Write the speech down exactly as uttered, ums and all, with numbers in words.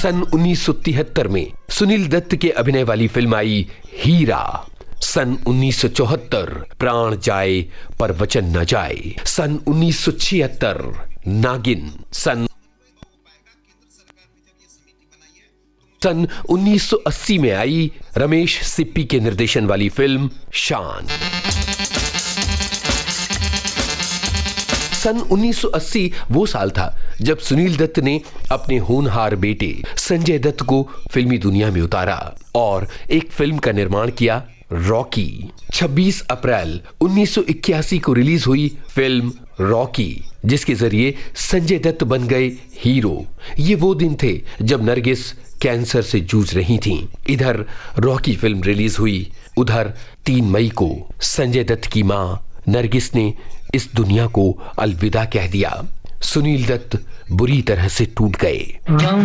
सन उन्नीस सौ तिहत्तर में सुनील दत्त के अभिनय वाली फिल्म आई हीरा। सन उन्नीस सौ चौहत्तर प्राण जाए पर वचन न जाए। सन उन्नीस सौ छिहत्तर नागिन। सन सन उन्नीस सौ अस्सी में आई रमेश सिप्पी के निर्देशन वाली फिल्म शान। सन उन्नीस सौ अस्सी वो साल था जब सुनील दत्त ने अपने होनहार बेटे संजय दत्त को फिल्मी दुनिया में उतारा और एक फिल्म का निर्माण किया, रॉकी। छब्बीस अप्रैल उन्नीस सौ इक्यासी को रिलीज हुई फिल्म रॉकी, जिसके जरिए संजय दत्त बन गए हीरो। ये वो दिन थे जब नरगिस कैंसर से जूझ रही थीं। इधर रॉकी फिल्म रिलीज हुई, उधर तीन मई को संजय दत्त की मां नरगिस ने इस दुनिया को अलविदा कह दिया। सुनील दत्त बुरी तरह से टूट गए।